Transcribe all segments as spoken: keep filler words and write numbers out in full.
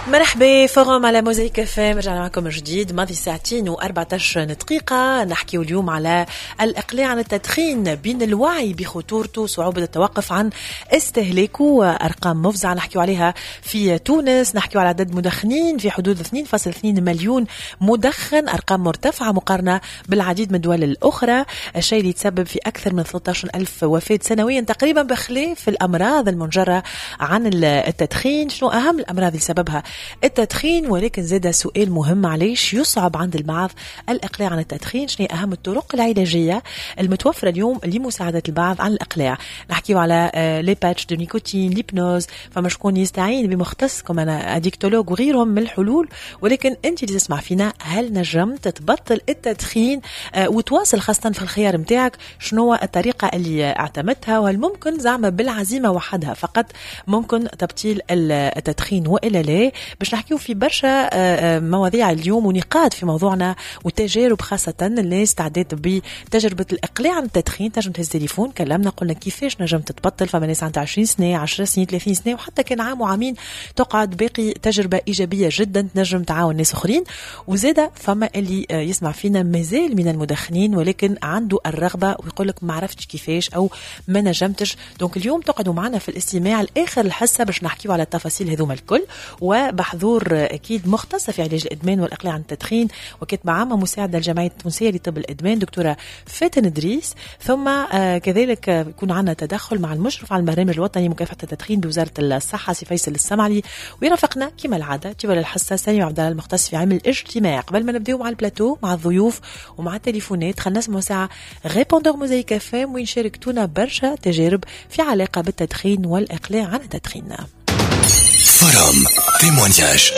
مرحبا فوغم على موزايك فام. رجعنا معكم جديد ماضي ساعتين وأربعة عشر دقيقة. نحكي اليوم على الإقلاع عن التدخين بين الوعي بخطورته وصعوبة التوقف عن استهلاكه. أرقام مفزعة نحكي عليها في تونس. نحكي على عدد مدخنين في حدود اثنين فاصلة اثنين مليون مدخن، أرقام مرتفعة مقارنة بالعديد من الدول الأخرى، الشيء اللي يتسبب في أكثر من ثلاثة عشر ألف وفاة سنويا تقريبا، بخلاف الأمراض المنجرة عن التدخين. شنو أهم الأمراض اللي سببها التدخين؟ ولكن زاد سؤال مهم، علاش يصعب عند البعض الإقلاع عن التدخين؟ شنو أهم الطرق العلاجية المتوفرة اليوم لمساعدة البعض عن الإقلاع؟ نحكي على لي باتش دو نيكوتين، ليبنوز، فما شكون يستعين بمختص كما أنا أديكتولوج وغيرهم من الحلول. ولكن أنت اللي تسمع فينا، هل نجمت تبطل التدخين وتواصل خاصة في الخيار متاعك؟ شنو الطريقة اللي اعتمدتها؟ وهل ممكن زعما بالعزيمة وحدها فقط ممكن تبطيل التدخين وإلا لا؟ باش نحكيو في برشا مواضيع اليوم ونقاط في موضوعنا وتجارب، خاصة الناس استعدت بتجربة الإقلاع عن التدخين. تنجم تهز تليفون كلامنا، قلنا كيفاش نجم تبطل. فما ناس عندها عشرين سنة، عشر سنين، ثلاثين سنة، وحتى كان عام وعامين تقعد باقي تجربة إيجابية جدا تنجم تعاون ناس أخرين. وزادة فما اللي يسمع فينا مازال من المدخنين ولكن عنده الرغبة ويقول لك ما عرفتش كيفاش أو ما نجمتش. دونك اليوم تقعدوا معنا في الاستماع الآخر الحصة باش نحكيو على التفاصيل هذوما الكل، وبحضور أكيد مختصة في علاج الإدمان والإقلاع عن التدخين وكاتبة عامة مساعدة الجمعية التونسية لطب الإدمان دكتورة فاتن إدريس. ثم آه كذلك يكون عنا تدخل مع المشرف على البرنامج الوطني مكافحة التدخين بوزارة الصحة سي فيصل السمعلي. ويرافقنا كما العادة طوال الحصة سامي عبد الله المختص في علم الاجتماع. قبل ما نبداو مع البلاتو مع الضيوف ومع التليفونات، خلينا نسمعوا ساعة غيبوندور موزايك فام وين شاركتونا برشا تجارب في علاقة بالتدخين والإقلاع عن التدخين. فرام تيمونياج.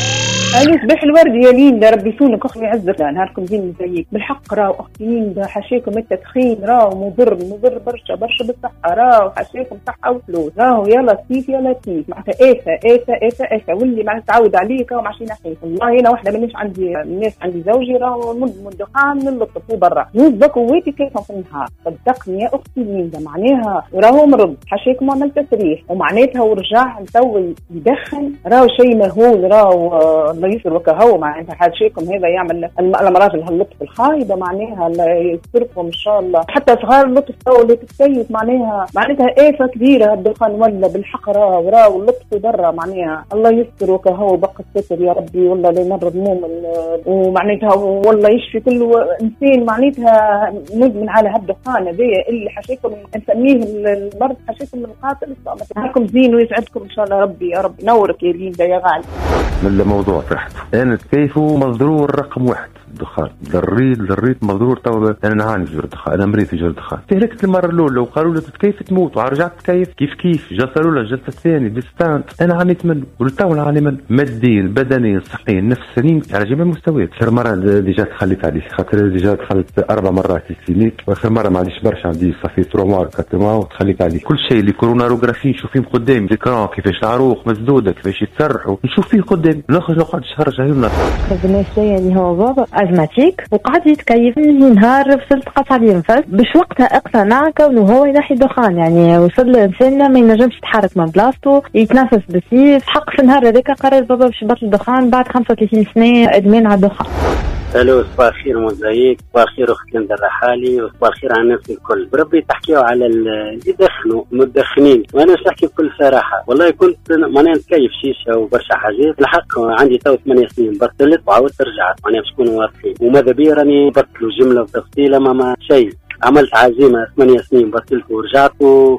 أنا صباح الورد يا ليندا، ربي يسونك أخي يعزك، نهاركم زين زيك. بالحق راهو أختي ليندا حاشاكم التدخين راهو مضر مضر برشا برشا بالصحة، راهو حاشاكم صحة وفلوس، راهو يا لطيف يا لطيف معناتها آفة آفة آفة آفة، واللي معناتها تعود عليك راهو ماشي نحيف. والله أنا واحدة منيش عندي الناس، عندي زوجي راهو مدمن دخان من اللطف وبرا نوز قوتي كيفهم في النهار. صدقني يا أختي ليندا معناها راهو مرض، حاشاكم عمل تسريح ومعناتها ورجع تو يدخن، راهو شيء مهول، راهو الله يسر وكهو معناتها حاشاكم هذا يعمل الامراض اللطف الخايبه معناها يستركم ان شاء الله. حتى صغار اللطف تو اللي تتكيف معناها معناتها آفة كبيره الدخان، ولا بالحق راهو راهو اللطف برا معناها الله يستر وكهو بقى الستر يا ربي. والله لا يمرض مؤمن ومعناتها والله يشفي كل انسان معناتها مدمن على هالدخان هذايا اللي حاشاكم نسميه المرض حاشاكم القاتل. معكم زين ويسعدكم ان شاء الله ربي يا رب. نورك يا ليندا يا غالي. من الموضوع فرحت انا كيفو مضرور رقم واحد الدخان، ضريت ضريت مضرور تو. انا نعاني في جرد الدخان، انا مريض في جرد الدخان. تهلكت المره الاولى وقالوا لي تتكيف تموت، ورجعت تكيف كيف كيف. جلسه الاولى الجلسه الثانيه ديستانت، انا عانيت منه ولتو نعاني منه ماديا بدنيا صحيا نفسيا على جميع المستويات. اخر مره ديجا تخليت عليه خاطر ديجا دخلت اربع مرات في الكلينيك، واخر مره ما عنديش برشا، عندي صافي ثلاثة موا أربعة موا وتخليت عليه. كل شيء اللي كوروناروغرافي نشوف فيه قدامي، ذكرى كيفاش العروق مسدوده كيفاش يتسرحوا نشوف فيه قدامي. نخرج نقعد شهر شهرين ونص. خدمة اللي هو بابا ازماتيك وقعد يتكيف من نهار فصلت قطع لي نفس باش وقتها اقتنع كونه هو ينحي دخان. يعني وصل لإنسان ما ينجمش يتحرك من بلاصتو يتنفس بسيف. حق في النهار هذاك قرر بابا باش يبطل الدخان بعد خمسة وثلاثين سنة ادمان على الدخان. الو صباح الخير موزايك، صباح الخير اخت ليندا الرحالي، وصباح الخير على الناس الكل. بربي تحكيوا على اللي يدخنوا مدخنين، وانا باش نحكي بكل صراحه. والله كنت معناها نتكيف شيشه وبرشا حاجات. الحق عندي تو ثمانية سنين بطلت وعاودت رجعت معناها باش نكونوا واضحين، وماذا بيا راني بطلوا جمله وتفصيله ما شيء. عملت عزيمة ثمانية سنين بطلت ورجعت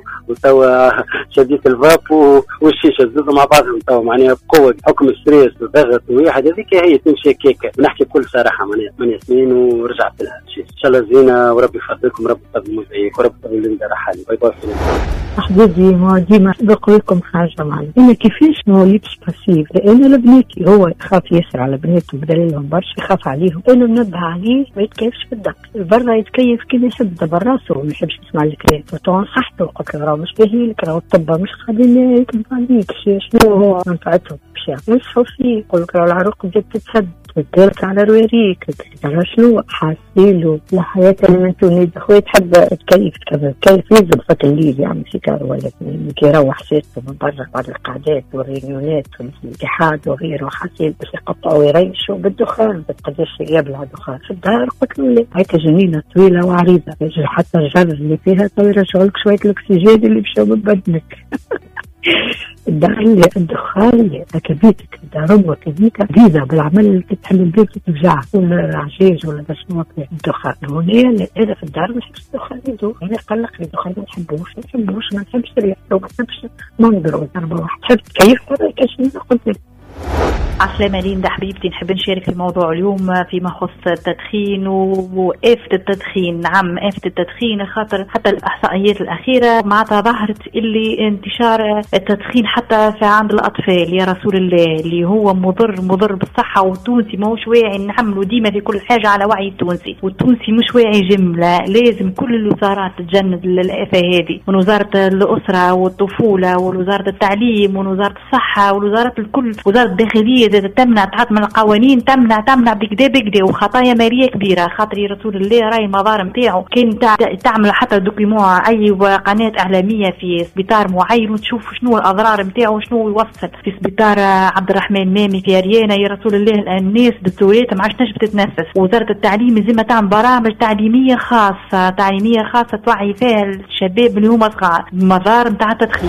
وتوا شديت الفاب والشيشة زدوا مع بعضهم توا معناها بقوة حكم الستريس والضغط وواحد هذيك هي تمشي كيكة. نحكي بكل صراحة معناها ثمانية سنين ورجعت لها الشيء. إن شاء الله زينة وربي يفضلكم، ربي يفضل موزايك وربي يفضل ليندا رحالي. باي باي. أحبابي ما ديما بقول لكم حاجة معنا، أنا كيفاش ما وليتش باسيف؟ لأن لبناتي هو يخاف ياسر على بناته بدليلهم برشا، يخاف عليهم. أنا منبه عليه ما يتكيفش بالدق، برا يتكيف كيما يحب دبر راسه وما يحبش يسمع الكلام. وطبعا صحته قلت له راه مش باهي لك، راه الطب مش قاعدين يكذب عليك. شنو هو منفعتهم؟ أشياء نصحوا فيه. يقول لك العروق بدأت تتسد، تديرك على رواريك، تديرك على شنو حاسيلو الحياة اللي من تونس. خويا تحب تكيف كذا كيف يزب فك الليل يعمل سيجار ولا كي يروح سيرته من برا بعد القعدات والريونيات والاتحاد وغيره، حاسيل باش يقطعوا ويريشوا بالدخان. بتقدرش يبلع دخان في الدار. قلت له هيك جنينة طويلة وعريضة، حتى الجر اللي فيها تو يرجعوا لك شوية الأكسجين اللي مشاو من بدنك. الدار اللي الدخان اللي كبيتك الدار امك هذيك جديده بالعمل اللي تحل البيت تفجع ولا عجيج ولا شنو فيه الدخان. هنا انا في الدار ما نحبش الدخان يدوخ، انا قلق لي الدخان ما نحبوش ما نحبوش ما نحبش الريح لو ما نحبش منظر ضربه واحد. تحب كيف هذا كاش قلت لك. عسلامة ليندا حبيبتي، نحب نشارك في الموضوع اليوم فيما يخص التدخين وآفة التدخين. نعم آفة التدخين، خاطر حتى الإحصائيات الأخيرة معناتها ظهرت اللي انتشار التدخين حتى في عند الأطفال يا رسول الله اللي هو مضر مضر بالصحة. والتونسي ماهوش واعي، نعملوا ديما في كل حاجة على وعي التونسي، والتونسي مش واعي جملة. لازم كل الوزارات تتجند الآفة هذه، من وزارة الأسرة والطفولة ووزارة التعليم ووزارة الصحة والوزارات الكل، وزارة الداخلية إذا تمنع تحط من القوانين تمنع تمنع بكدا بكدا. وخطايا مالية كبيرة خاطر يا رسول الله راي المظالم تاعو كان تعمل حتى دوكيمون أي قناة إعلامية في سبيطار معين وتشوف شنو الأضرار نتاعو وشنو يوصل. في سبيطار عبد الرحمن مامي في أريانا يا رسول الله الناس بالتوريت ما عادش بتتنفس. وزارة التعليم زي تعمل برامج تعليمية خاصة تعليمية خاصة توعي فيها الشباب اللي هما صغار مظاهر نتاع التدخين.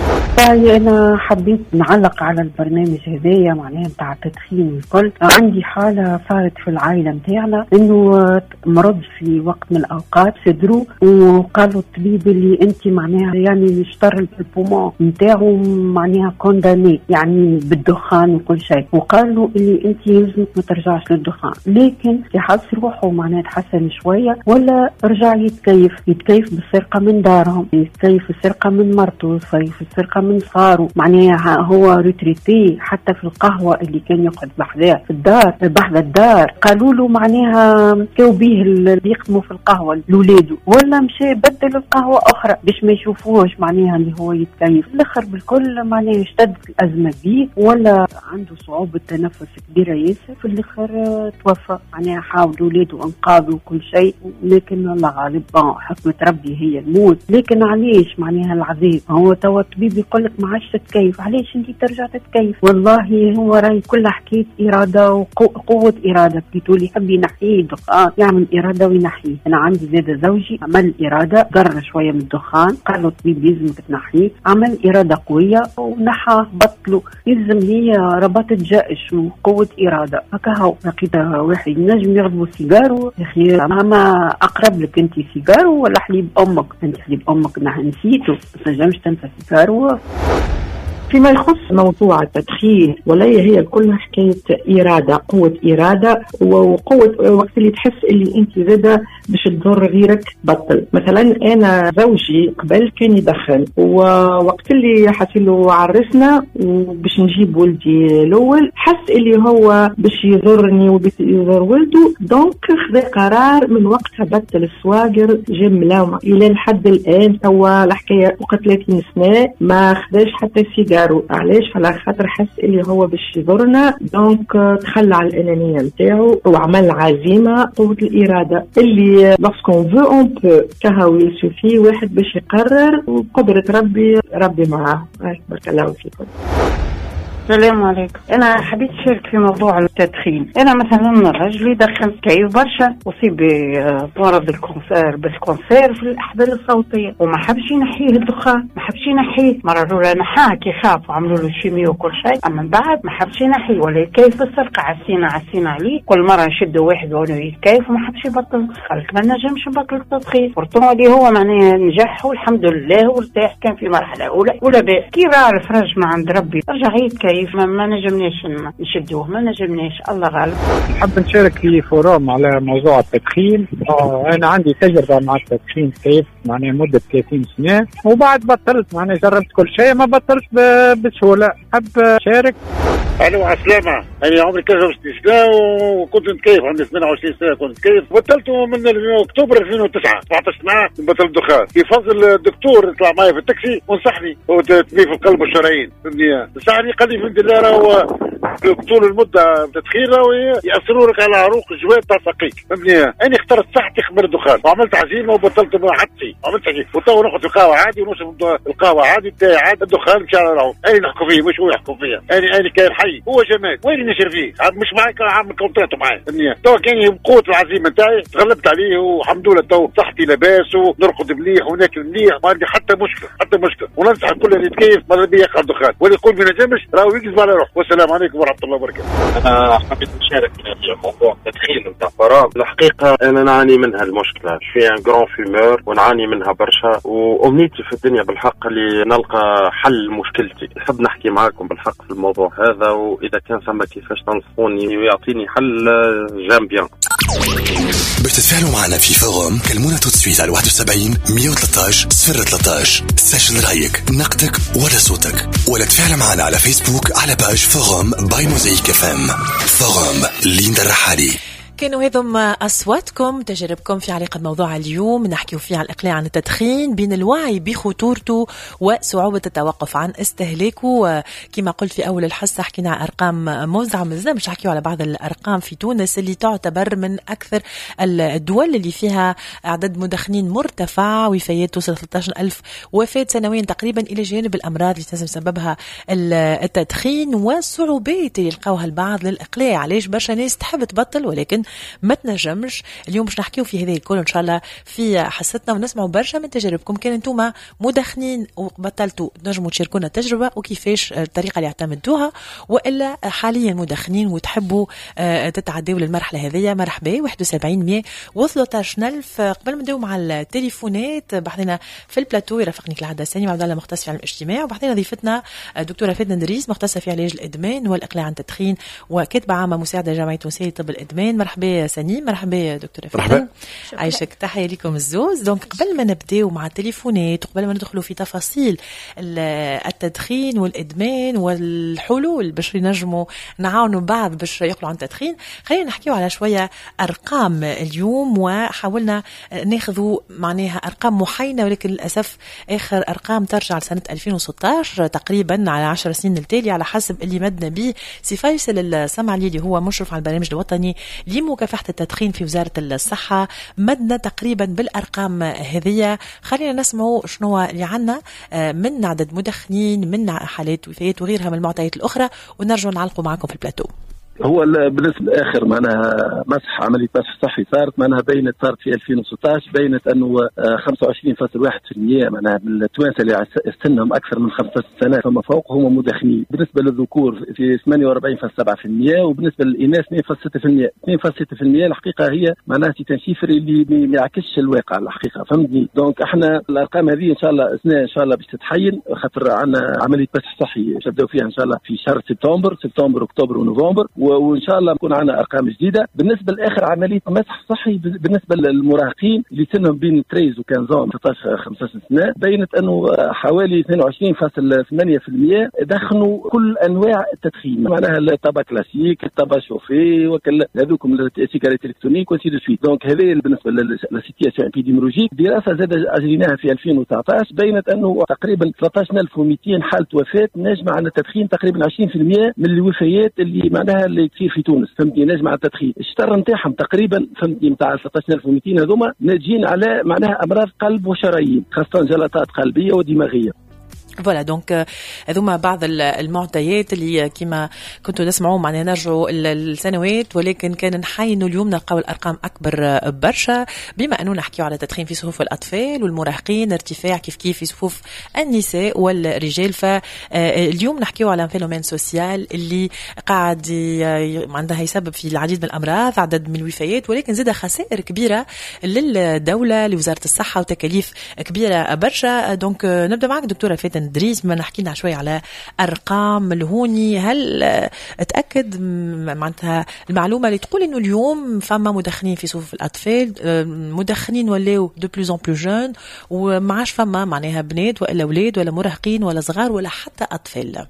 أنا حبيت نعلق على البرنامج هذايا معناها نتاع التدخين الكل. عندي حالة صارت في العائلة متاعنا انه مرض في وقت من الاوقات صدروا وقالوا الطبيب اللي انت معناها يعني مشتر البومون متاعه معناها كونداني يعني بالدخان وكل شيء، وقالوا اللي انت لازمك ما ترجعش للدخان. لكن يحس روحه معناها تحسن شوية ولا رجع يتكيف يتكيف بالسرقة من دارهم، يتكيف السرقة من مرته، يتكيف السرقة من صاروا معناها هو ريتريتي. حتى في القهوة اللي كان يقعد بحذاه في الدار بحذا الدار قالوا له معناها كاو بيه اللي يخدموا في القهوة لولاده، ولا مشى بدل القهوة أخرى باش ما يشوفوهش معناها اللي هو يتكيف. الآخر بالكل معناها اشتد الأزمة بيه ولا عنده صعوبة تنفس كبيرة ياسر. في الآخر توفى معناها حاولوا ولاده انقاذوا كل شيء، لكن الله غالب حكمة ربي هي الموت. لكن علاش معناها العذاب؟ هو توا الطبيب يقول لك ما عادش تتكيف، علاش انت ترجع تتكيف؟ والله هو راي كل حكاية إرادة وقوة إرادة. بتقولي يحب ينحيه الدخان يعمل إرادة وينحيه. أنا عندي زادة زوجي عمل إرادة قرر شوية من الدخان، قال له الطبيب يلزمك تنحيه، عمل إرادة قوية ونحى بطله. يلزم هي رباط جأش وقوة إرادة. هكا هو لقيت واحد نجم يغضبوا سيجارو يا أخي ماما أقرب لك أنت سيجارو ولا حليب أمك؟ أنت حليب أمك نسيته ما نجمش تنسى سيجارو. فيما يخص موضوع التدخين ولا هي كلها حكاية إرادة، قوة إرادة وقوة وقت اللي تحس اللي أنت زادة باش تضر غيرك بطل. مثلا أنا زوجي قبل كان يدخن، ووقت اللي حسيله عرسنا وباش نجيب ولدي الأول حس اللي هو باش يضرني وباش يضر ولده، دونك خذ قرار من وقتها بطل السواقر جملة إلى الحد الآن. توا الحكاية فوق ثلاثين سنة ما خذاش حتى سيجار. علاش؟ على خاطر حس اللي هو باش يضرنا، دونك تخلى على الانانيه نتاعو وعمل عزيمه قوه الاراده اللي لوسكون فو اون بو كهو يسوفي واحد باش يقرر وقدره ربي ربي معاه. بارك الله فيكم. السلام عليكم. انا حبيت اشارك في موضوع التدخين. انا مثلا رجلي دخن كيف برشا وصيب بمرض الكونسير بالكونسير في الاحبال الصوتيه وما حبش ينحيه الدخان، ما حبش ينحيه. مره الاولى نحاه كي خاف وعملوا له شيميو وكل شيء، اما من بعد ما حبش ينحيه ولا كيف السرقه عسينا عسينا عليه. كل مره نشدوا واحد وانه يتكيف وما حبش يبطل. قالك ما نجمش نبطل التدخين. برتون اللي هو معناه نجح والحمد لله وارتاح. كان في مرحله اولى ولا باء كي راه الفرج ما عند ربي رجع يتكيف. ما, ما نجمناش نشدوه ما نجمناش الله غالب. نحب نشارك في فورم على موضوع التدخين. آه انا عندي تجربه مع التدخين كيف معناها مده ثلاثين سنه وبعد بطلت معناها جربت كل شيء ما بطلت بسهوله. حب شارك. الو عسلامة. انا عمري خمسة وستين سنه وكنت نتكيف عندي ثمانية وعشرين سنه كنت نتكيف. بطلته من اكتوبر ألفين وتسعة سبعطاش معاه نبطل الدخان. في فضل الدكتور يطلع معي في التاكسي ونصحني هو تنظيف القلب والشرايين فهمني نصحني قال لي في الله راهو طول المده تدخين ياثروا لك على عروق الجواب تاع ساقيك فهمتني. انا اخترت صحتي قبل الدخان وعملت عزيمه وبطلت حدتي عملت عزيمه وتو ناخذ القهوه عادي ونشرب القهوه عادي تاعي عادي. الدخان مش على روح انا نحكم فيه مش هو يحكم فيا. انا انا كان حي هو جمال وين نشر فيه مش معاك عامل كونترات معايا فهمتني. تو كان بقوه العزيمه نتاعي تغلبت عليه والحمد لله تو صحتي لاباس ونرقد مليح وناكل مليح ما عندي حتى مشكله حتى مشكله. وننصح كل اللي يتكيف ماذا بيا يقعد الدخان واللي يقول ما نجمش راهو يكذب على روحه. والسلام عليكم ورحمه الله وبركاته. انا حبيت نشارك في موضوع التدخين نتاع فراغ. الحقيقه انا نعاني منها المشكله في ان جران فيمور ونعاني منها برشا وامنيتي في الدنيا بالحق اللي نلقى حل مشكلتي. نحب نحكي معاكم بالحق في الموضوع هذا واذا كان ثم كيفاش تنصحوني ويعطيني حل جام بيان. باش تتفاعلوا معنا في فوروم كلمونا توتسويت على واحد وسبعين مية وثلاثة عشر صفر ثلاثة عشر. سجل رايك نقدك ولا صوتك ولا تفاعل معنا على فيسبوك على باج فوروم باي موزايك اف ام. فوروم ليندا الرحالي. كانوا هذم أصواتكم تجربكم في علاقة موضوع اليوم نحكي فيه عن الإقلاع عن التدخين بين الوعي بخطورته وصعوبة التوقف عن استهلاكه. كما قلت في أول الحصة حكينا عن أرقام موزعة مزنا مش حكيوا على بعض الأرقام في تونس اللي تعتبر من أكثر الدول اللي فيها عدد مدخنين مرتفع وفيات توصل ثلاثة عشر ألف وفاة سنويا تقريبا إلى جانب الأمراض اللي تنجم سببها التدخين والصعوبات اللي يلقاوها البعض للإقلاع. علاش برشا ناس تحب تبطل ولكن ما تنجمش. اليوم مش نحكيو في هذه الكل ان شاء الله في حصتنا ونسمعوا برشا من تجاربكم. كان انتم مدخنين وبطلتوا تنجموا تشاركونا التجربه وكيفاش الطريقه اللي اعتمدتوها والا حاليا مدخنين وتحبوا تتعدوا للمرحله هذه. مرحبا واحد وسبعين مية وثلاثة عشر ألف. قبل ما ندوي مع التليفونات بحثنا في البلاتو يرافقني كالعاده سامي عبد الله مختص في علم الاجتماع وبحثنا ضيفتنا دكتوره فاتنه ندريس مختصه في علاج الادمان والاقلاع عن التدخين وكاتبه عامه مساعده جامعه تونسيه لطب الادمان. مرحبا سنيم. مرحبا دكتوره فاتنه. عايشك تحيه لكم الزوز. دونك قبل ما نبداو مع التليفونات وقبل ما ندخلوا في تفاصيل التدخين والادمان والحلول باش ينجموا نعاونوا بعض باش يقلعوا عن التدخين خلينا نحكيو على شويه ارقام اليوم. وحاولنا ناخذوا معناها ارقام محايده ولكن للاسف اخر ارقام ترجع لسنه ألفين وستة عشر تقريبا على عشر سنين التالي على حسب اللي مدنا به سي فيصل السمعلي اللي هو مشرف على البرنامج الوطني لمكافحة التدخين في وزارة الصحة. مدنا تقريبا بالأرقام هذه. خلينا نسمعوا شنو اللي عنا من عدد مدخنين من حالات وفيات وغيرها من المعطيات الأخرى ونرجع نعلقوا معكم في البلاتو. هو بالنسبه لاخر معناها مسح عمليه مسح صحي صارت معناها بينت صارت في ألفين وستة عشر بينت انه خمسة وعشرين فاصلة واحد بالمئة معناها من التوانسه اللي سنهم اكثر من خمسة عشر سنه فما فوق هم مدخنين. بالنسبه للذكور في ثمانية وأربعين فاصلة سبعة بالمئة وبالنسبه للاناث اثنين فاصلة ستة بالمئة. اثنين فاصلة ستة بالمئة الحقيقه هي معناها شفر اللي ما يعكسش الواقع الحقيقه فهمتني. دونك احنا الارقام هذه ان شاء الله اثناء ان شاء الله باش تتحين خاطر عندنا عمليه مسح صحي نبداو فيها ان شاء الله في شهر سبتمبر سبتمبر اكتوبر ونوفمبر وان شاء الله يكون عندنا ارقام جديده. بالنسبه لاخر عمليه مسح صحي بالنسبه للمراهقين اللي سنهم بين ثلاثة عشر وخمسة عشر خمسة عشر سنه بينت انه حوالي اثنين وعشرين فاصلة ثمانية بالمئة دخنوا كل انواع التدخين معناها الطبق كلاسيك الطبق شوفي وكل هذوكم السيجارات الكترونيك وسيدو سويت. دونك هذه بالنسبه للسيتياسيون ابيديمولوجيك. دراسه زاد اجريناها في ألفين وتسعة عشر بينت انه تقريبا ثلاثة عشر ألف ومئتين حاله وفاه ناجمه عن التدخين تقريبا عشرين بالمئة من الوفيات اللي معناها اللي تصير في تونس فهمتني نجم على التدخين. الشطر نتاعهم تقريبا فهمتني نتاع ثلاثة عشر ألف ومئتين هذوما ناجين على معناها امراض قلب وشرايين خاصه جلطات قلبيه ودماغيه. فوالا دونك هذوما بعض المعطيات اللي كما كنتوا تسمعوا معنا نرجعوا السنوات ولكن كان نحينوا اليوم نلقاو الارقام اكبر برشا بما انه نحكيو على تدخين في صفوف الاطفال والمراهقين ارتفاع كيف كيف في صفوف النساء والرجال. فاليوم نحكيو على فينومين سوسيال اللي قاعد عندها يسبب في العديد من الامراض عدد من الوفيات ولكن زاد خسائر كبيره للدوله لوزاره الصحه وتكاليف كبيره برشا. دونك نبدا معك دكتوره فاتنه ندريس ما نحكي لنا شوي على ارقام الهوني. هل اتاكد معناتها المعلومه اللي تقول انه اليوم فما مدخنين في صفوف الاطفال مدخنين ولاو دو بلوز اون بلو جون وما عادش فما معناها بنات ولا اولاد ولا مراهقين ولا صغار ولا حتى اطفال؟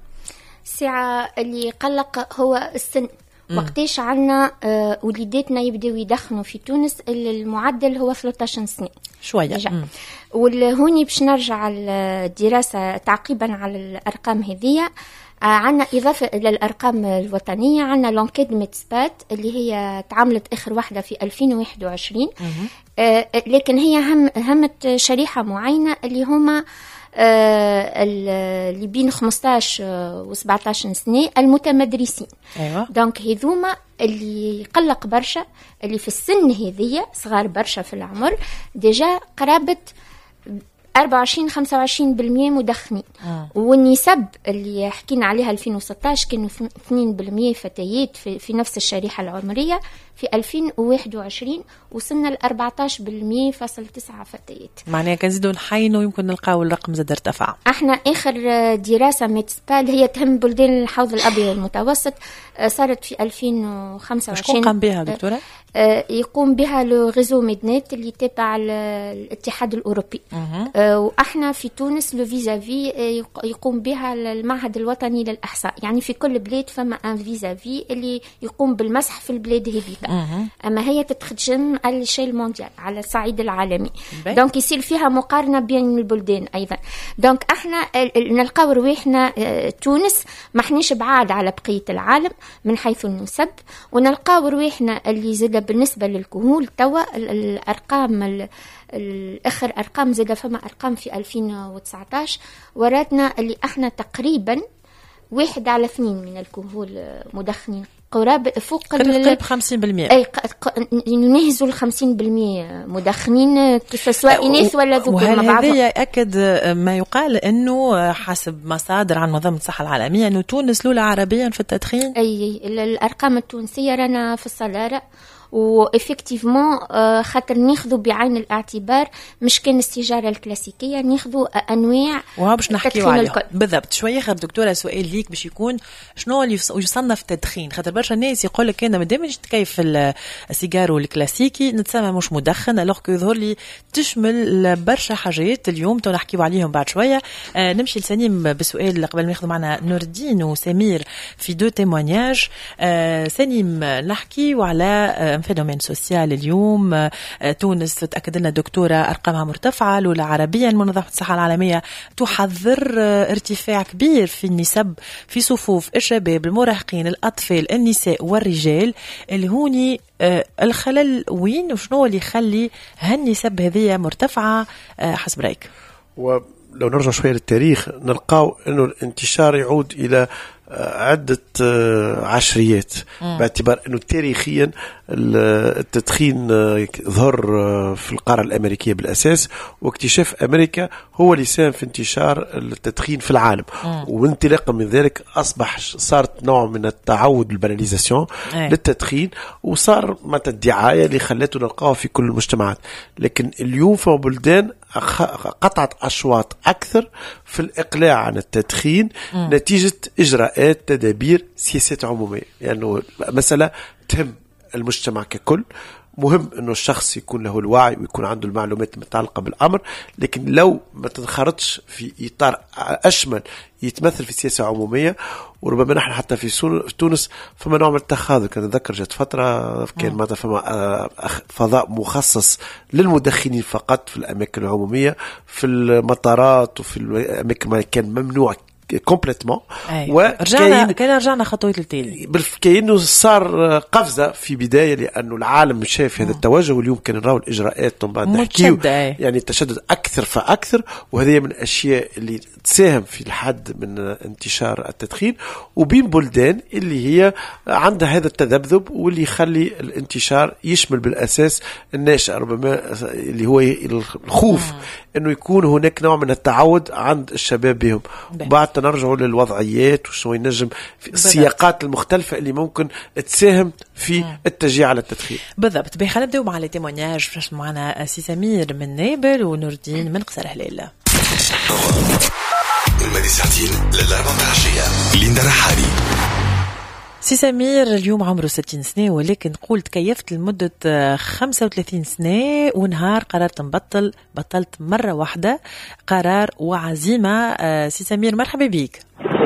الساعه اللي قلق هو السن. وقتاش عنا آه وليداتنا يبداو يدخنوا في تونس المعدل هو ثلاثة عشر سنة شوية. والهوني باش نرجع الدراسة تعقيبا على الأرقام هذه عندنا إضافة إلى الأرقام الوطنية عندنا لونكيد ميتسبات اللي هي تعاملت آخر واحدة في ألفين وواحد وعشرين، آه لكن هي هم همت شريحة معينة اللي هما آه اللي بين خمسطاش و سبعطاش سنة المتمدرسين. أيوة. دونك هذوما اللي يقلق برشا، اللي في السن هذية صغار برشا في العمر، ديجا قرابة أربعة وعشرين خمسة وعشرين بالمئة مدخنين. آه. والنسب اللي حكينا عليها ألفين وستة عشر كانوا اثنين بالمئة فتيات في, في نفس الشريحة العمرية. في ألفين وواحد وعشرين وصلنا ل أربعة عشر بالمئة فاصل تسعة فتيات. معناها كنزيدوا نحينوا يمكن نلقاو الرقم زاد ارتفع. احنا اخر دراسة ميتسبال هي تهم بلدان الحوض الابيض المتوسط صارت في ألفين وخمسة وعشرين. شكون قام بها دكتورة؟ يقوم بها لو ريزو ميدنت اللي تابع الاتحاد الاوروبي. أه. واحنا في تونس لو فيزافي يقوم بها المعهد الوطني للاحصاء. يعني في كل بلاد فما ان فيزافي اللي يقوم بالمسح في البلاد هذيك. اما هي تتخدم على الشيء مونديال على الصعيد العالمي. دونك يصير فيها مقارنه بين البلدان ايضا. دونك احنا نلقاو رواحنا تونس ما احناش بعاد على بقيه العالم من حيث النسب، ونلقاو رواحنا اللي زاد بالنسبه للكهول توا الارقام الاخر ارقام زاد فما ارقام في ألفين وتسعطاش وراتنا اللي احنا تقريبا واحد على اثنين من الكهول مدخنين، قرابة فوق قريب خمسين بالمئة. أي ننهزوا الخمسين بالمئة مدخنين سواء إناث ولا ذكور. وهل هذا يأكد ما يقال أنه حسب مصادر عن منظمة الصحة العالمية أنه تونس الأولى عربيا في التدخين؟ أي الأرقام التونسية رانا في الصلارة، وإفكتيفمون خاطر ناخذوا بعين الاعتبار مش كان السيجاره الكلاسيكيه، ناخذوا انواع وها باش نحكيو عليها بالضبط. شويه خير دكتوره، سؤال ليك باش يكون شنو اللي يصنف التدخين؟ خاطر برشا الناس يقول لك انا مادام نجي نتكيف السيجارو الكلاسيكي نتسمى مش مدخن، الوغ كو يظهر لي تشمل برشا حاجات. اليوم تو نحكيو عليهم بعد شويه. آه نمشي لسليم بسؤال قبل ما ناخذ معنا نور الدين وسمير في دو تيمونياج. آه سليم نحكيو على فينومين سوسيال اليوم. تونس تأكد لنا دكتورة أرقامها مرتفعة، الأولى عربيا. منظمة الصحة العالمية تحذر ارتفاع كبير في النسب في صفوف الشباب المراهقين الأطفال النساء والرجال. اللي هوني الخلل وين وشنو اللي يخلي هالنسب هذه مرتفعة حسب رأيك؟ ولو نرجع شوية للتاريخ نلقاو أنه الانتشار يعود إلى عدة عشريات، باعتبار أنه تاريخيا التدخين ظهر في القارة الأمريكية بالأساس، واكتشاف أمريكا هو اللي ساهم في انتشار التدخين في العالم. وانطلاقا من ذلك أصبح صارت نوع من التعود الباناليزاسيون للتدخين، وصار متى الدعاية اللي خلته نلقاها في كل المجتمعات. لكن اليوم في بلدان قطعت أشواط أكثر في الإقلاع عن التدخين م. نتيجة إجراءات تدابير سياسات عمومية، لأنه يعني مسألة تهم المجتمع ككل. مهم أنه الشخص يكون له الوعي ويكون عنده المعلومات المتعلقة بالأمر، لكن لو ما تنخرطش في إطار أشمل يتمثل في سياسة عمومية. وربما نحن حتى في تونس فما نوع من التخاذل. كان نذكر جت فترة كان ماذا فما فضاء مخصص للمدخنين فقط في الأماكن العمومية، في المطارات وفي الأماكن ما كان ممنوع كومبليتمون. ورجعنا كان رجعنا خطوات التالي كأنه صار قفزة في بداية، لأنه العالم شاف هذا التوجه، واليوم كان نراو الإجراءات بعد نحكيو يعني التشدد أكثر فأكثر. وهذه من الأشياء اللي تساهم في الحد من انتشار التدخين، وبين بلدان اللي هي عندها هذا التذبذب واللي يخلي الانتشار يشمل بالأساس الناشئ، ربما اللي هو الخوف أنه يكون هناك نوع من التعود عند الشباب بهم. بعد نرجعوا للوضعيات وشو ينجم في السياقات المختلفة اللي ممكن تساهم في التشجيع على التدخين. بالضبط. بخلينا نبداو مع لي تيمونياج. فاش معنا سي سمير من نابل ونور الدين من قصر هلال. المادي ساعتين للأربعة عشية. ليندا رحالي. سي سمير اليوم عمره ستين سنة، ولكن قول تكيفت لمدة خمسة وثلاثين سنة ونهار قررت نبطل. بطلت مرة واحدة، قرار وعزيمة. سي سمير مرحبا بيك.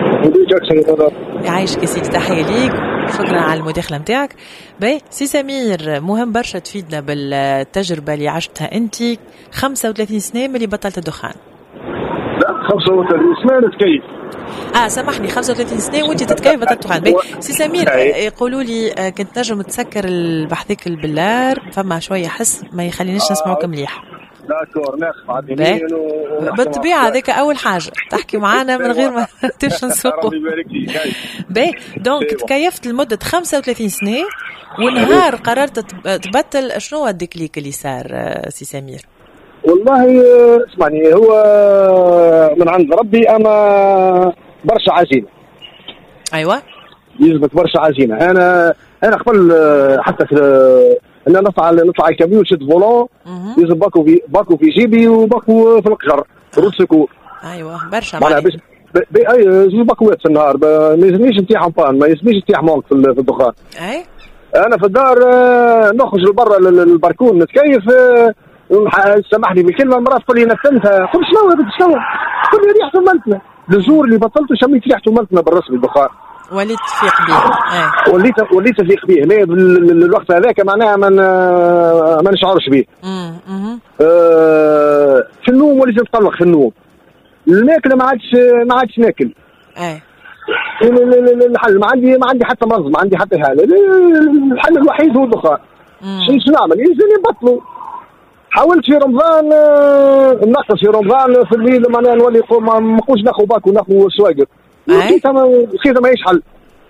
يعيشك سيدي، تحية ليك، شكرا على المداخلة متاعك. باي سي سمير، مهم برشا تفيدنا بالتجربة اللي عشتها انت. خمسة وثلاثين سنة ملي بطلت الدخان. لا خمسة وثلاثين سنة نتكيف. اه سامحني خمسة وثلاثين سنة وانت تتكيف بطل دخان. سي سمير يقولوا لي كنت نجم تسكر البحثيك البلار فما شوية حس ما يخلينيش نسمعوك مليح. داكور ناخذ على اليمين بالطبيعة هذيك أول حاجة تحكي معانا من غير ما تمشي نسوقوا. باهي دونك تكيفت لمدة خمسة وثلاثين سنة ونهار قررت تبطل شنو الديكليك اللي صار سي سمير؟ والله اسمعني هو من عند ربي أنا برشا عزيمة. أيوة يجبت برشا عزيمة. أنا أنا قبل حتى في أنا نطلع نطلع الكابيو شد فولون يجب باكو في باكو في جيبي وباكو في القجر روت سكور. أيوة برشا معناها باش أي زوج باكوات في النهار ما يلزمنيش نتيح بان ما يلزمنيش نتيح مونك في الدخان. أي أنا في الدار نخرج لبرا الباركون نتكيف سامحني بالكلمة مرات تقول لي نسمتها قلت شنو هذا شنو؟ قل لي ريحته ملتنا الزور اللي بطلته شميت ريحته ملتنا بالرسم الدخان. وليت تفيق به. ايه وليت وليت تفيق به لا الوقت هذاك معناها ما ما نشعرش به. امم آه في النوم وليت نتقلق في النوم. الماكله ما عادش ما عادش ناكل. ايه الحل ما عندي ما عندي حتى مرض ما عندي حتى حاله. الحل الوحيد هو الدخان. شنو نعمل؟ يلزمني نبطلوا. حاولت في رمضان نقص في رمضان في الليل معناها نولي ما نقولش ناخذ باكو ناخذ سواقر. لقيت لقيت ما يشحل.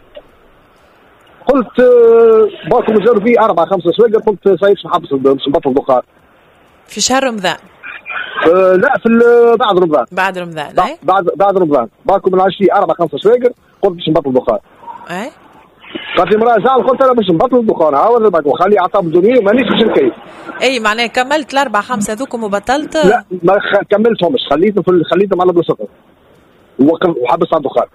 قلت باكو مجرب فيه أربعة خمسة سواقر قلت صاير نحبس باش نبطل الدخان. في شهر رمضان؟ أه لا في بعد رمضان. بعد رمضان بعد بعد, بعد رمضان باكو من عشرين أربعة خمسة سواقر قلت باش نبطل الدخان. أي قالت لي امرأة زعل قلت أنا باش نبطل الدخان عاود باكو خلي أعطاب الدنيا مانيش باش نكيف. أي معناه كملت الأربعة خمسة ذوكم وبطلت؟ لا ما كملتهمش خليتهم في خليتهم على بلاصتهم وحبس على الدخان.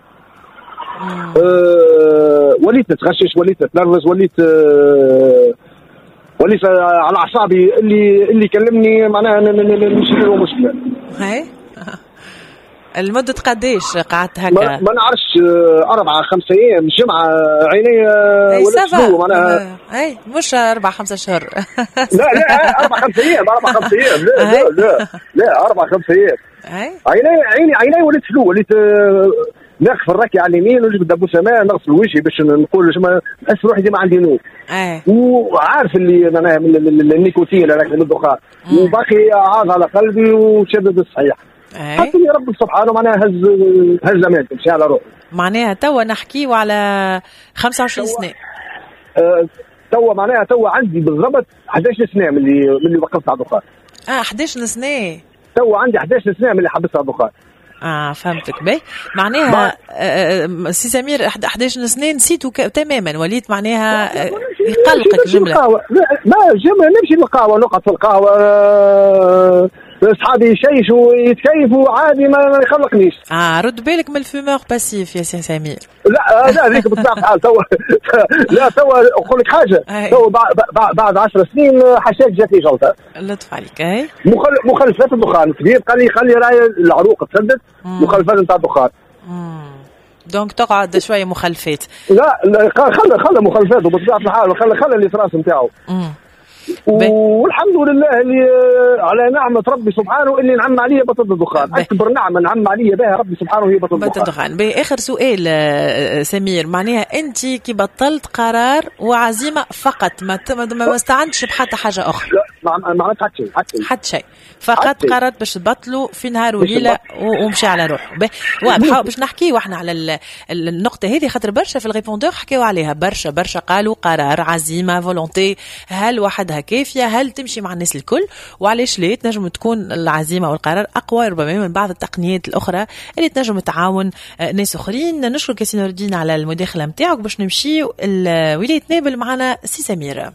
أه وليت نتغشش وليت نتنرفز وليت أه وليت على اعصابي اللي اللي كلمني معناها نمشي له مشكله. هاي المدة قديش قعدت هكا؟ ما, ما نعرفش أربعة خمسة أيام جمعة عيني ولا شنو معناها. أي مش أربعة خمسة شهور. لا لا أربعة خمسة أيام أربعة خمسة أيام لا لا لا لا أربعة خمسة أيام. عيني عيني عيني وليت شنو وليت ناخذ الركي على اليمين ونجيب دبوسه ماء نغسل وجهي باش نقول نحس روحي ديما عندي نور. ايه وعارف اللي معناها من النيكوتين هذاك من الدخان وباقي عاض على قلبي وشدد الصحيح. ايه حتى ربي سبحانه معناها هز هز امانتي مشي على روحي. معناها توا نحكيو على خمسة وعشرين سنة. أه توا معناها توا عندي بالضبط أحد عشر سنة من اللي من اللي وقفت على الدخان. اه أحد عشر سنة. توا عندي أحد عشر سنة من اللي حبست على الدخان. اه فهمتك باهي معناها آه سي سمير أحد عشر سنة نسيتو تماما وليت معناها يقلقك جملة. ما جملة نمشي للقهوة نقعد في القهوة اصحابي يشيشوا يتكيفوا عادي ما يخلقنيش. اه رد بالك من الفيمور باسيف يا سي سمير. لا لا هذيك بطبيعة الحال توا لا توا اقول لك حاجة توا بعد عشر سنين حشاك جاتني جلطة. لطف عليك اي مخلفات الدخان كبير قال لي خلي راي العروق تسدد مخلفات نتاع الدخان. دونك تقعد شوية مخلفات. لا خلى خلى مخلفاته بطبيعة الحال خلى خلى اللي في راس نتاعو. والحمد لله اللي على نعمة ربي سبحانه اللي نعم عليه بطل الدخان. أكبر نعمة نعم عليه بها ربي سبحانه هي بطل الدخان. بآخر سؤال سمير معناها أنت كي بطلت قرار وعزيمة فقط ما ما استعنتش بحتى حاجة أخرى. لا ما عملت حتى شيء حتى شيء فقط قررت باش تبطلوا في نهار وليلة ومشي على روحه. واضح باش نحكي واحنا على النقطة هذه خاطر برشا في الريبوندور حكيوا عليها برشا برشا قالوا قرار عزيمة فولونتي هل وحدها كافية هل تمشي مع الناس الكل وعلاش لا تنجم تكون العزيمة والقرار أقوى ربما من بعض التقنيات الأخرى اللي تنجم تعاون ناس أخرين. نشكرك يا سي نور الدين على المداخلة متاعك باش نمشي ولاية نابل معنا سي سميرة.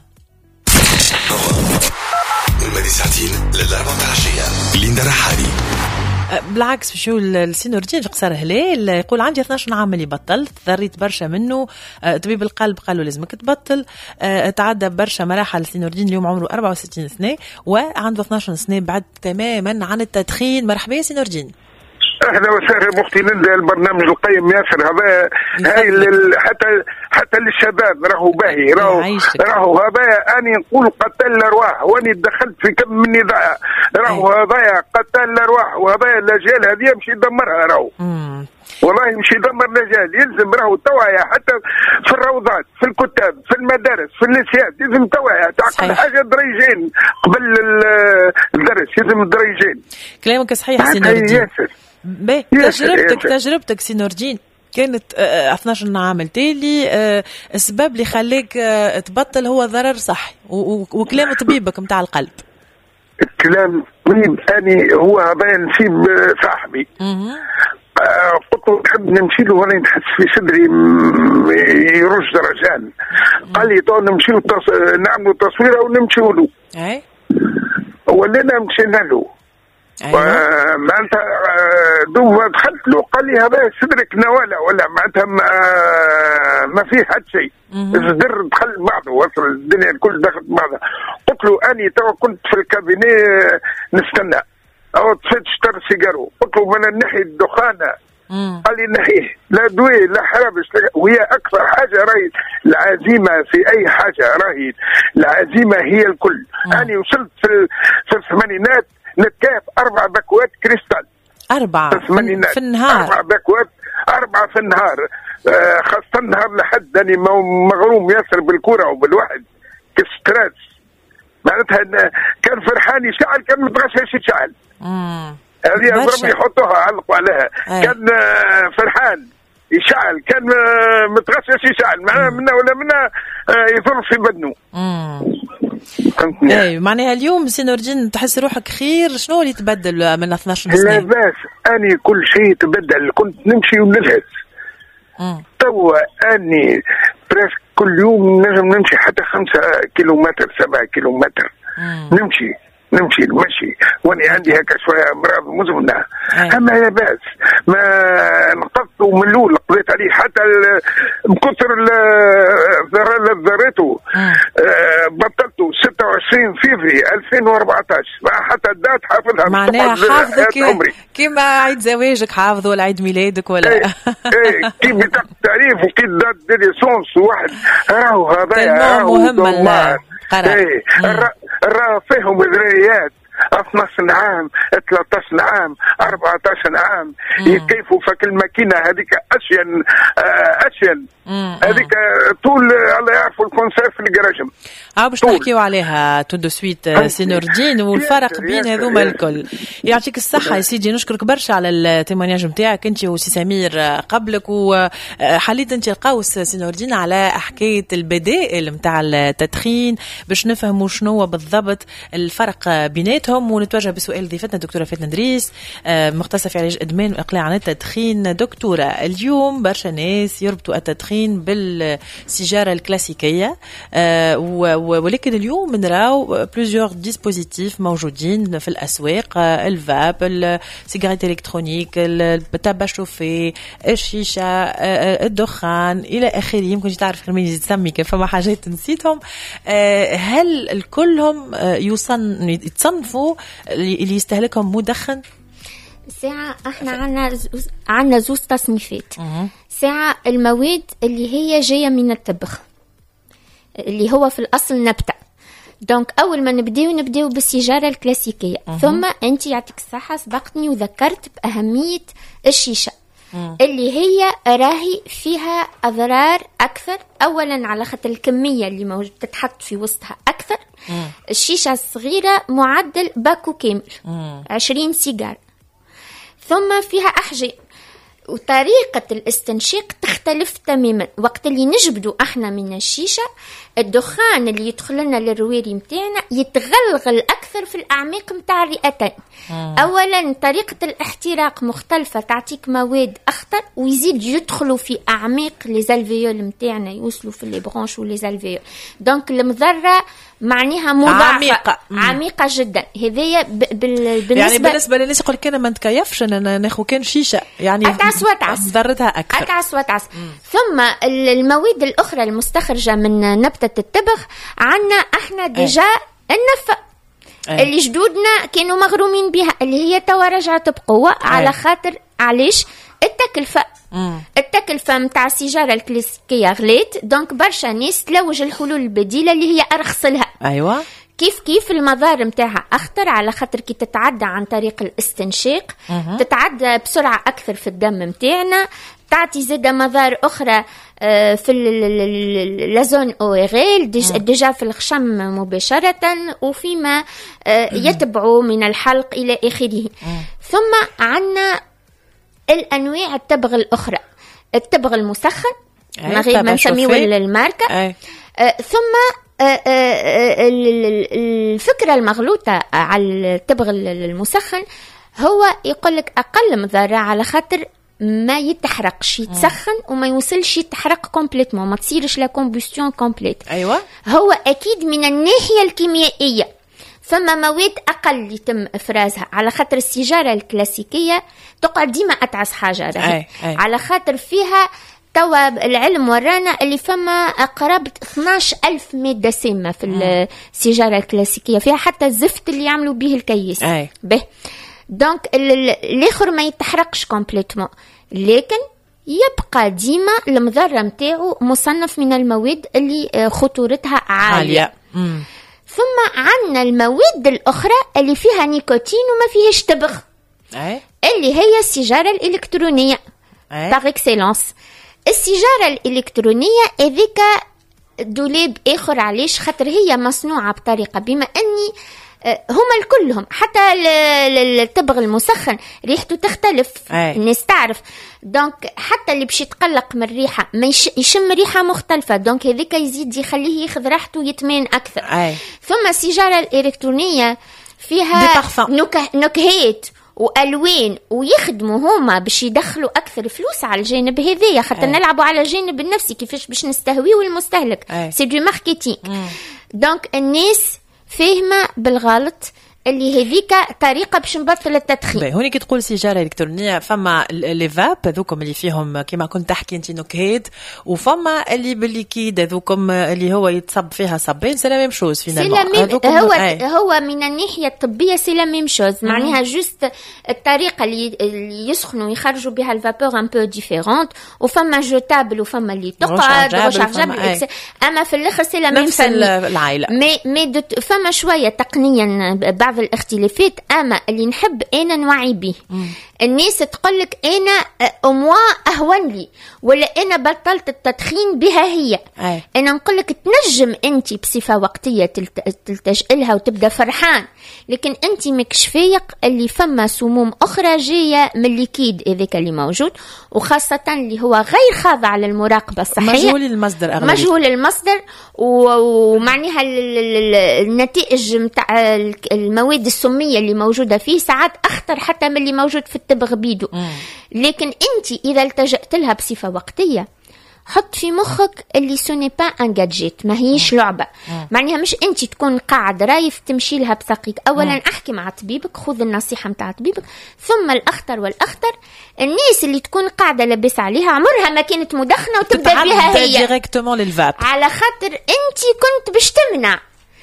المدي ساعتين للأربعة العشية ليندا رحالي. بالعكس بشو السي نور الدين في قصر هلال يقول عندي اثناش عام اللي بطلت ضريت برشا منه. طبيب القلب قالوا لازمك تبطل. تعدى برشا مراحل. السي نور الدين اليوم عمره أربعة وستين سنة وعنده اثناش سنة بعد تماما عن التدخين. مرحبا يا سي نور الدين. اهلا وسهلا مختي ليندا البرنامج القيم ياسر هذا هاي حتى حتى للشباب راهو باهي راهو راهو هذايا اني نقول قتل الارواح واني دخلت في كم من نزاع راهو هذايا قتل الارواح وهذايا الاجيال هذه يمشي يدمرها راهو والله يمشي يدمر الاجيال. يلزم راهو توعيه حتى في الروضات في الكتاب في المدارس في الليسيات يلزم توعيه تعقل حاجه دريجين قبل الدرس يلزم دريجين. كلامك صحيح سي نور الدين. تجربتك تجربتك سي نور الدين كانت اثناش عام تالي السبب اللي خليك تبطل هو ضرر صحي وكلام طبيبك متاع القلب. الكلام طبيب اني هو هذا نسيب صاحبي قلت له نحب نمشي له وانا نحس في صدري يرش درجان. قال لي تو نمشي له تص... نعملوا تصويره ونمشي له. اي ولينا مشينا له. أيوة. معناتها دوب دخلت له قال لي هذا صدرك نواله ولا معناتها ما, ما فيه حد شيء. الصدر دخل بعضه وصل الدنيا الكل دخلت بعضها. قلت له اني تو كنت في الكابيني نستنى او طفيت شطر سيجارو. قلت له من نحي الدخانه. قال لي نحيه لا دوي لا حربش. وهي اكثر حاجه راهي العزيمه في اي حاجه راهي العزيمه هي الكل. اني وصلت في, في الثمانينات نتكاف أربع باكوات كريستال أربعة في, في النهار أربع باكوات أربعة في النهار. آه خاصة النهار لحد أني مغروم ياسر بالكرة وبالواحد كسترات معناتها كان فرحان يشعل كان متغشش يشعل. هذه أضرب يحطوها علقوا عليها. أي. كان آه فرحان يشعل كان آه متغشش يشعل معناها منا ولا منا آه يضر في بدنه. اي معناها اليوم سي نور الدين تحس روحك خير. شنو اللي تبدل من اثناش سنه؟ لا باس اني كل شيء تبدل. كنت نمشي ونلهث توا اني بريسك كل يوم نجم نمشي حتى خمسة كيلومتر سبعة كيلومتر. مم. نمشي نمشي المشي واني عندي هكا شويه امراض مزمنه. اما يا باس ما نقصت من الاول قضيت عليه حتى بكثر ذريته. بطلته ستة وعشرين فيفري ألفين وأربعطاش حتى الدات حافظها معناها حافظك كيما عيد زواجك حافظه ولا عيد ميلادك ولا ايه ايه كي بطاقة التعريف وكي دات ديليسونس واحد راهو هذايا مهم القرار. ايه راه فيهم ذريات اثناش عام ثلاثة عشر عام أربعة عشر عام يكيفوا فك الماكينه هذيك اشين اشين هذيك طول الله يعرفوا الكونسيرف اللي جراجم اه باش نحكيوا عليها تو دو سويت سي نور الدين والفرق بين هذوما الكل. يعطيك الصحه يا سيدي. نشكرك برشا على التيمونياج نتاعك انت وسي سمير قبلك وحليت انت القوس سي نور الدين على حكايه البدائل نتاع التدخين باش نفهموا شنو بالضبط الفرق بيناتهم. ونتوجه بسؤال ضيفتنا الدكتوره فاتنه ندريس مختصه في علاج ادمان واقلاع عن التدخين. دكتوره اليوم برشا ناس يربطوا التدخين بالسيجاره الكلاسيكيه أه ولكن اليوم نراو بلوزيور ديسبوزيتيف موجودين في الاسواق. الفاب السيجارات الكترونيك التبا شوفي الشيشه الدخان الى اخره. يمكن تعرف خليني تسمي كيف فما حاجات نسيتهم. أه هل الكلهم يصن يتصنفوا اللي يستهلكهم مدخن؟ ساعة احنا عنا عنا زوز تصنيفات. ساعة المواد اللي هي جاية من الطبخ اللي هو في الأصل نبتة. دونك أول ما نبدأ نبدأ بالسيجارة الكلاسيكية. أه. ثم أنت يعطيك الصحة سبقتني وذكرت بأهمية الشيشة. أه. اللي هي راهي فيها أضرار أكثر. أولا على خاطر الكمية اللي موجود تتحط في وسطها أكثر. أه. الشيشة الصغيرة معدل باكو كامل. أه. عشرين سيجار. ثم فيها أحجام وطريقة الاستنشاق تختلف تماما. وقت اللي نجبدوا احنا من الشيشة الدخان اللي يدخل لنا للرواري متاعنا يتغلغل أكثر في الأعماق متاع الرئتين. أولا طريقة الاحتراق مختلفة تعطيك مواد أخطر ويزيد يدخلوا في أعماق ليزالفيول متاعنا يوصلوا في الليبرانش وليزالفيول. دونك المضرة معناها مضاعفة عميقة, عميقة جدا. هذية بالنسبة يعني بالنسبة للناس يقول كنا ما نتكيفش أن ناخو كان شيشة يعني أتعس وتعس ضرتها أكثر أتعس وتعس. ثم المواد الأخرى المستخرجة من نبتة التبغ عنا احنا ديجا النفق اللي جدودنا كانوا مغرومين بها اللي هي توا رجعت بقوة. على خاطر علاش التكلفة مم. التكلفة متاع السيجارة الكلاسيكية غليت، دونك برشا ناس تلوج الحلول البديلة اللي هي أرخص لها. أيوة. كيف كيف المضار متاعها أخطر، على خاطر كي تتعدى عن طريق الاستنشاق مم. تتعدى بسرعة أكثر في الدم متاعنا، تعطي زادة مضار أخرى في اللازون أوغيل ديجا في الخشم مباشرة وفيما يتبعوا من الحلق إلى آخره. ثم عنا الأنواع التبغ الأخرى، التبغ المسخن من غير ما نسميه الماركة. ثم الفكرة المغلوطة على التبغ المسخن هو يقولك أقل مضرة على خاطر ما يتحرقش، يتسخن وما يوصلش يتحرق كومبليتمون، ما تصيرش لا كومبوستيون كومبليت. أيوة. هو أكيد من الناحية الكيميائية فما مواد أقل يتم إفرازها، على خاطر السيجارة الكلاسيكية تقعد ديما أتعس حاجة رهي. أي. أي. على خاطر فيها توا العلم ورانا اللي فما قرابة اثناش ألف مادة سامة في السيجارة الكلاسيكية، فيها حتى الزفت اللي يعملوا به الكيس. أي. به دونك الاخر ما يتحرقش كومبليتمون، لكن يبقى ديما المضرة متاعو مصنف من المواد اللي خطورتها عالية, عالية. ثم عندنا المواد الأخرى اللي فيها نيكوتين وما فيهش تبغ، أي. اللي هي السيجارة الإلكترونية باغ اكسيلونس. السيجارة الإلكترونية هذيك دولاب آخر، علاش؟ خاطر هي مصنوعة بطريقة بما أني هما الكلهم حتى التبغ المسخن ريحته تختلف. أي. الناس تعرف، دونك حتى اللي باش يتقلق من الريحة ما يش... يشم ريحة مختلفة، دونك هذيك يزيد يخليه ياخذ راحته ويتمين أكثر. أي. ثم السيجارة الإلكترونية فيها نكه... نكهات والوان ويخدموا هما باش يدخلوا اكثر فلوس على الجانب هذايا، خاطر نلعبوا على الجانب النفسي كيفاش باش نستهويوا المستهلك. سي دو ماركتينغ. دونك الناس فاهمه بالغلط اللي هذيك طريقه باش نبطل التدخين. باهي هوني كي تقول سيجاره الكترونيه فما لي فاب هذوكم اللي فيهم كيما كنت تحكي انت نكهات، وفما اللي بالليكيد هذوكم اللي هو يتصب فيها صبين. سي لا ميم شوز فينالمون. هو أي. هو من الناحيه الطبيه سي لا ميم شوز، معناها جوست الطريقه اللي, اللي يسخنوا يخرجوا بها الفابور ان بو ديفيرونت، وفما جوتابل وفما اللي تقعد وشارجابل، اما في الاخر سي لا ميم نفس العائله. مي مي فما شويه تقنيا بعض الاختلافات، اما اللي نحب انا نوعي به الناس تقولك انا اموا اهون لي ولا انا بطلت التدخين بها هي. أي. انا نقولك تنجم انت بصفه وقتيه تلتجئ لها وتبدا فرحان، لكن انت ماكش فايق اللي فما سموم اخرى جايه من الليكيد هذاك اللي موجود، وخاصه اللي هو غير خاضع للمراقبه الصحيه، مجهول المصدر أغلبية. مجهول المصدر، ومعناها النتائج نتاع المواد السميه اللي موجوده فيه ساعات اخطر حتى من اللي موجود في التبغ بيدو. مم. لكن انت اذا التجأت لها بصفه وقتيه حط في مخك اللي سوني با ان جادجيت، ما هيش لعبه. مم. معناها مش انت تكون قاعد رايف تمشي لها بثقيك. اولا مم. احكي مع طبيبك، خذ النصيحه متاع طبيبك. ثم الاخطر والاخطر الناس اللي تكون قاعده لابس عليها عمرها ما كانت مدخنه وتبدا بها هي ديريكتومون للفاب، على خاطر انت كنت باش تمنع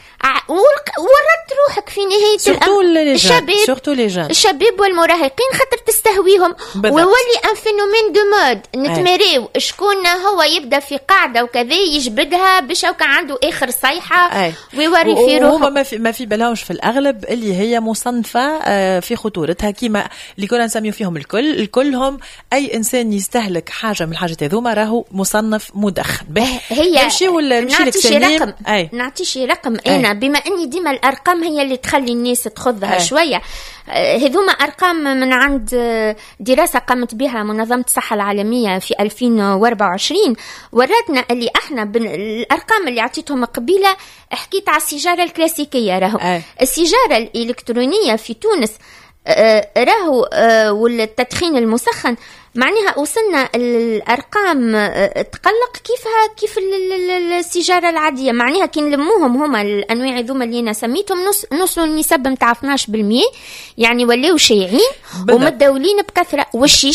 وردت روحك في نهاية الأمر. الشباب الشباب والمراهقين خاطر تستهويهم، وولي ان فينومين دو مود نتمريو شكون هو يبدا في قاعده وكذا يجبدها باش كان عنده اخر صيحه ويوري في روحه. هما ما في ما في بلاوش في الاغلب اللي هي مصنفه في خطورتها كيما اللي كنا نسميو فيهم الكل الكلهم. اي انسان يستهلك حاجه من الحاجات هذوما راهو مصنف مدخن. هي نمشي ولا نمشي لك سليم؟ نعطي شي رقم. انا بما اني ديما الارقام هي اللي تخلي الناس تخذها أي. شويه. هذوما ارقام من عند دراسه قامت بها منظمه الصحه العالميه في ألفين وأربعة وعشرين، وراتنا اللي احنا الارقام اللي عطيتهم قبيله حكيت على السيجاره الكلاسيكيه. راهو أي. السيجاره الالكترونيه في تونس راهو والتدخين المسخن معناها وصلنا الارقام تقلق كيفها كيف السيجاره العاديه. معناها كي نلموهم هما الانواع ذوما اللي انا سميتهم نص نوصلوا النسب نتاع اثناش بالمية، يعني ولاو شيعين ومتداولين بكثره. والشيشه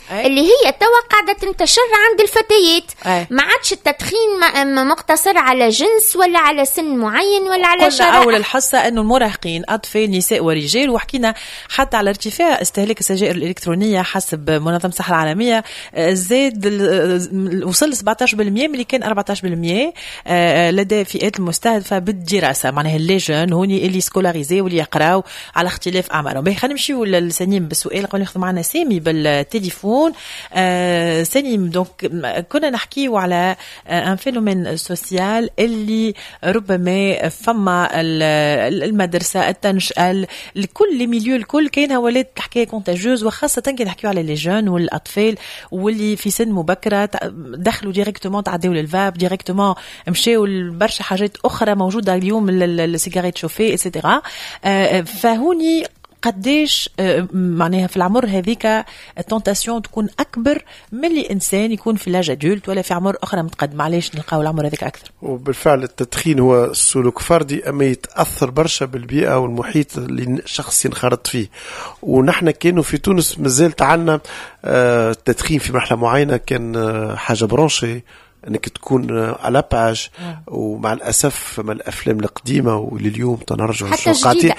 أي. اللي هي توا قاعدة تنتشر عند الفتيات. أي. ما عادش التدخين مقتصر على جنس ولا على سن معين ولا على شرائح. قلنا أول الحصة أنه المراهقين أطفال نساء ورجال، وحكينا حتى على ارتفاع استهلاك السجائر الإلكترونية حسب منظمة الصحة العالمية، زاد وصل سبعة عشر بالمئة اللي كان أربعة عشر بالمئة لدى فئات المستهدفة بالدراسة، معناها الليجن هوني اللي سكولاريزي واللي يقراو على اختلاف أعمارهم. باهي خلينا نمشيو للسنيم بالسؤال. قبل ناخذ معنا سامي بالتليفون. آه سنيم، دونك كنا نحكيو على ان فينومين سوسيال اللي ربما فما المدرسة التنشئة لكل ميليو الكل كاينها ولات حكاية كونتاجوز، وخاصة كي نحكيو على لي جون والأطفال واللي في سن مبكرة دخلوا ديريكتومون تعداو للفاب ديريكتومون مشاو لبرشا حاجات أخرى موجودة اليوم، السيجاريت شوفي إتسيتيرا. فهوني قديش معناها في العمر هذيك التونتاسيون تكون أكبر من اللي إنسان يكون في لاج أدولت ولا في عمر أخرى متقدم. علاش نلقاو العمر هذيك أكثر؟ وبالفعل التدخين هو سلوك فردي، أما يتأثر برشا بالبيئة والمحيط اللي الشخص ينخرط فيه. ونحن كانوا في تونس مازالت عنا التدخين في مرحلة معينة كان حاجة برونشي انك تكون على باج. ومع الاسف ما الافلام القديمه واللي اليوم تنرجع حتى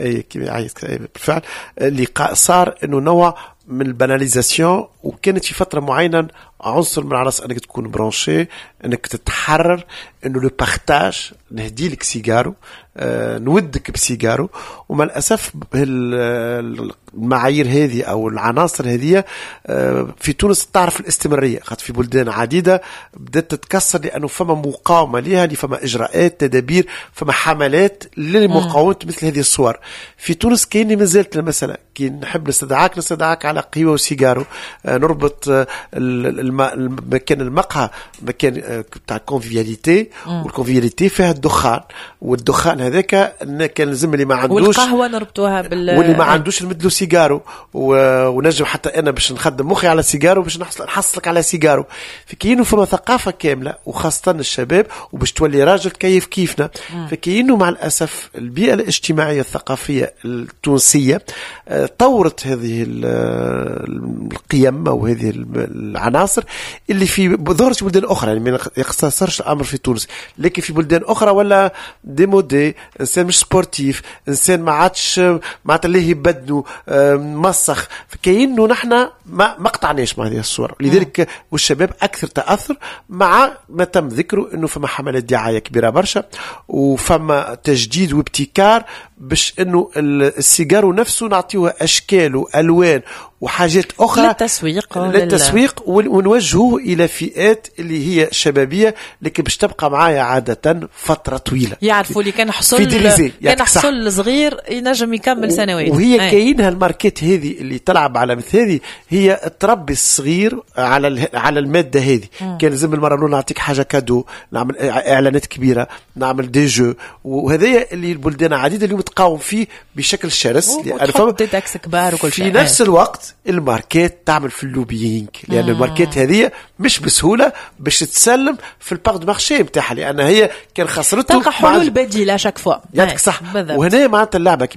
بالفعل اللي صار انه نوع من الباناليزاسيون. وكانت في فتره معينه عنصر من العناصر انك تكون برانشي، انك تتحرر انه لو بارتاج، نهدي لك سيجارو، آه نودك بسيجارو. ومع الاسف المعايير هذه او العناصر هذه آه في تونس تعرف الاستمراريه، خاطر في بلدان عديده بدات تتكسر لانه فما مقاومه لها، فما اجراءات تدابير، فما حملات لمقاومه مثل هذه الصور. في تونس كاين مازالت المساله كي نحب نستدعاك نستدعاك على قهوه وسيجارو، آه نربط آه مكان المقهى مكان تاع الكونفياليتي، والكونفياليتي فيها الدخان، والدخان هذاك كان لازم اللي ما عندوش، والقهوه نربطوها بال واللي ما عندوش نمدلو سيجارو، ونجم حتى انا باش نخدم مخي على سيجارو باش نحصل نحصلك على سيجارو. فكاينو فما ثقافه كامله وخاصه الشباب، وباش تولي راجل كيف كيفنا. فكاينو مع الاسف البيئه الاجتماعيه الثقافيه التونسيه طورت هذه القيم وهذه العناصر اللي في ظهرت في بلدان اخرى، يعني ما يقتصرش الامر في تونس، لكن في بلدان اخرى ولا ديمودي، انسان مش سبورتيف، انسان ما عادش معناتها اللي يبدنوا مسخ. فكاينو نحن ما ما قطعناش مع هذه الصور، لذلك والشباب اكثر تاثر مع ما تم ذكره انه فما حملات دعايه كبيره برشا، وفما تجديد وابتكار باش انه السيجارو نفسه نعطيه اشكال والوان وحاجات اخرى للتسويق للتسويق ونوجهه الى فئات اللي هي شبابيه، لكن باش تبقى معايا عاده فتره طويله. يعرفوا اللي كان حصل كان حصل صغير ينجم يكمل سنوات. وهي كاينها الماركات هذه اللي تلعب على مثل هذه، هي تربي الصغير على على الماده هذه. م. كان لازم المره نعطيك حاجه كادو، نعمل اعلانات كبيره، نعمل دي جو، وهذا اللي البلدان عديده اليوم تقاوم فيه بشكل شرس، لان فما تاكس كبار وكل شيء. في نفس آه. الوقت الماركات تعمل في اللوبينج، لان آه. الماركات هذه مش بسهوله باش تسلم في البارت دو مارشي نتاعها، لان هي كان خسرته تلقى حلول بديله شاك فوا. يعطيك صح. وهنا معناتها اللعبه